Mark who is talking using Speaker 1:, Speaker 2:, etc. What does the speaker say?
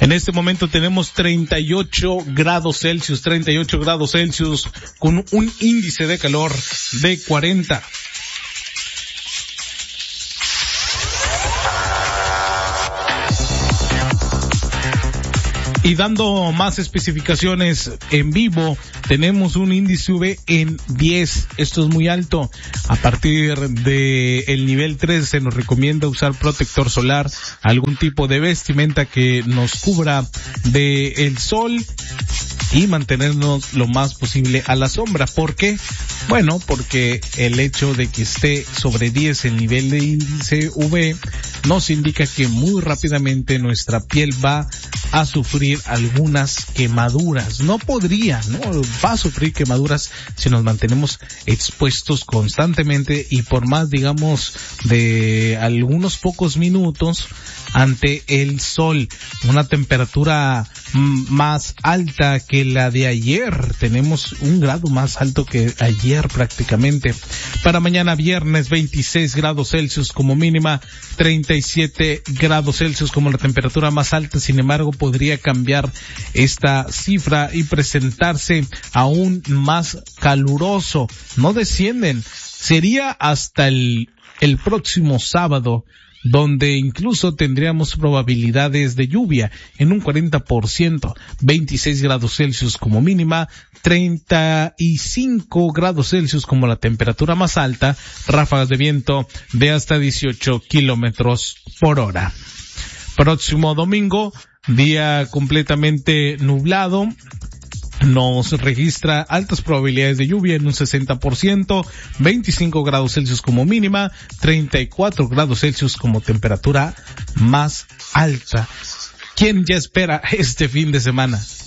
Speaker 1: En este momento tenemos 38 grados Celsius con un índice de calor de 40. Y dando más especificaciones en vivo, tenemos un índice UV en 10. Esto es muy alto. A partir de el nivel 3 se nos recomienda usar protector solar, algún tipo de vestimenta que nos cubra del sol y mantenernos lo más posible a la sombra. ¿Por qué? Bueno, porque el hecho de que esté sobre 10 el nivel de índice UV nos indica que muy rápidamente nuestra piel va a sufrir algunas quemaduras. No va a sufrir quemaduras si nos mantenemos expuestos constantemente y por más, digamos, de algunos pocos minutos ante el sol. Una temperatura más alta que la de ayer. Tenemos un grado más alto que ayer prácticamente. Para mañana viernes 26 grados Celsius como mínima, 37 grados Celsius como la temperatura más alta. Sin embargo, podría cambiar esta cifra y presentarse aún más caluroso. No descienden. Sería hasta el próximo sábado, donde incluso tendríamos probabilidades de lluvia en un 40%, 26 grados Celsius como mínima, 35 grados Celsius como la temperatura más alta, ráfagas de viento de hasta 18 kilómetros por hora. Próximo domingo, día completamente nublado. Nos registra altas probabilidades de lluvia en un 60%, 25 grados Celsius como mínima, 34 grados Celsius como temperatura más alta. ¿Quién ya espera este fin de semana?